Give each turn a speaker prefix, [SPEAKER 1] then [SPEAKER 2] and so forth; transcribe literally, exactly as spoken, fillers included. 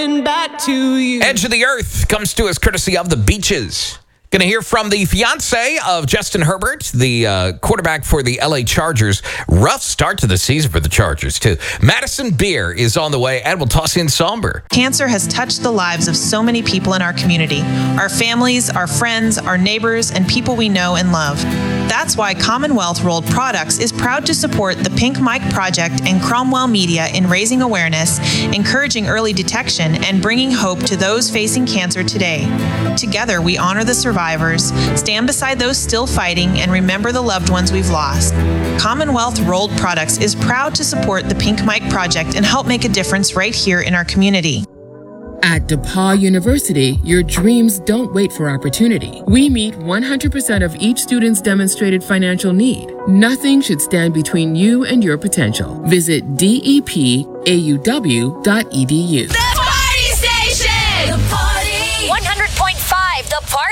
[SPEAKER 1] coming back to you.
[SPEAKER 2] Edge of the Earth comes to us courtesy of the Beaches. Going to hear from the fiance of Justin Herbert, the uh, quarterback for the L A Chargers. Rough start to the season for the Chargers, too. Madison Beer is on the way, and we'll toss in Somber.
[SPEAKER 3] Cancer has touched the lives of so many people in our community, our families, our friends, our neighbors, and people we know and love. That's why Commonwealth Rolled Products is proud to support the Pink Mike Project and Cromwell Media in raising awareness, encouraging early detection, and bringing hope to those facing cancer today. Together, we honor the survivors, stand beside those still fighting, and remember the loved ones we've lost. Commonwealth Rolled Products is proud to support the Pink Mike Project and help make a difference right here in our community.
[SPEAKER 4] At DePauw University, your dreams don't wait for opportunity. We meet one hundred percent of each student's demonstrated financial need. Nothing should stand between you and your potential. Visit D E P A U W dot E D U.
[SPEAKER 5] The Party Station! The Party! one hundred point five The Party!